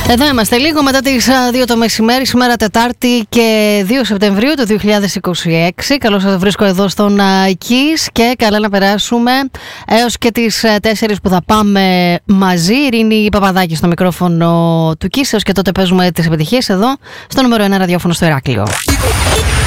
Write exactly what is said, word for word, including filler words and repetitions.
Εδώ είμαστε λίγο μετά τις δύο το μεσημέρι, σήμερα Τετάρτη και δύο Σεπτεμβρίου του δύο χιλιάδες είκοσι έξι. Καλώς σας βρίσκω εδώ στον Kiss και καλά να περάσουμε έως και τις τέσσερις που θα πάμε μαζί. Ειρήνη Παπαδάκη στο μικρόφωνο του Kiss, έως και τότε παίζουμε τις επιτυχίες εδώ στο νούμερο ένα ραδιόφωνο στο Ηράκλειο.